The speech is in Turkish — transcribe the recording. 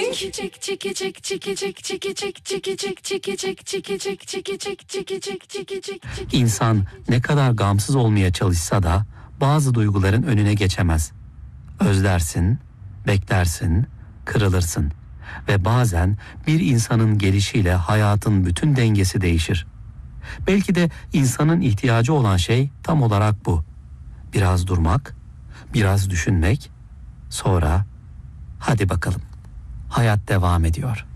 İnsan ne kadar gamsız olmaya çalışsa da bazı duyguların önüne geçemez. Özlersin, beklersin, kırılırsın ve bazen bir insanın gelişiyle hayatın bütün dengesi değişir. Belki de insanın ihtiyacı olan şey tam olarak bu. Biraz durmak, biraz düşünmek, sonra hadi bakalım. Hayat devam ediyor.